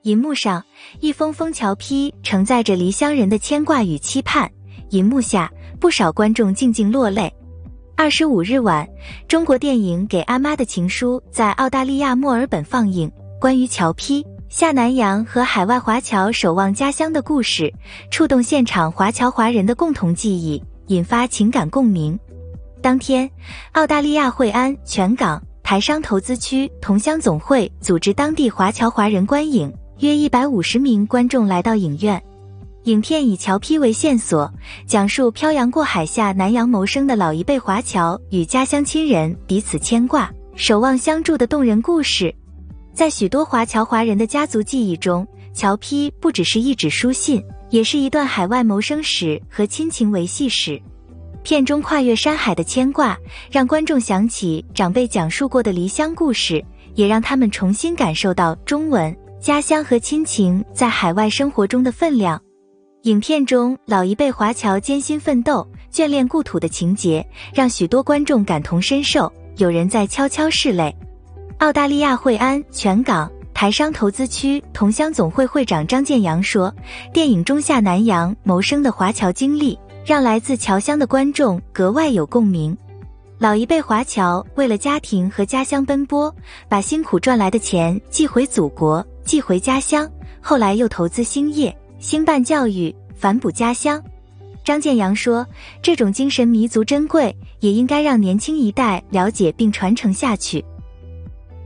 银幕上，一封封侨批承载着离乡人的牵挂与期盼，银幕下，不少观众静静落泪。25日晚，中国电影《给阿妈的情书》在澳大利亚墨尔本放映，关于侨批、下南洋和海外华侨守望家乡的故事，触动现场华侨华人的共同记忆，引发情感共鸣。当天，澳大利亚惠安、全港、台商投资区同乡总会组织当地华侨华人观影，约150名观众来到影院。影片以侨批为线索，讲述漂洋过海下南洋谋生的老一辈华侨与家乡亲人彼此牵挂、守望相助的动人故事。在许多华侨华人的家族记忆中，侨批不只是一纸书信，也是一段海外谋生史和亲情维系史。片中跨越山海的牵挂，让观众想起长辈讲述过的离乡故事，也让他们重新感受到中文、家乡和亲情在海外生活中的分量。影片中老一辈华侨艰辛奋斗、眷恋故土的情节，让许多观众感同身受，有人在悄悄拭泪。澳大利亚惠安、全港、台商投资区同乡总会会长张建阳说，电影中下南洋谋生的华侨经历，让来自侨乡的观众格外有共鸣。老一辈华侨为了家庭和家乡奔波，把辛苦赚来的钱寄回祖国，寄回家乡，后来又投资兴业、兴办教育，反哺家乡。张建阳说，这种精神弥足珍贵，也应该让年轻一代了解并传承下去。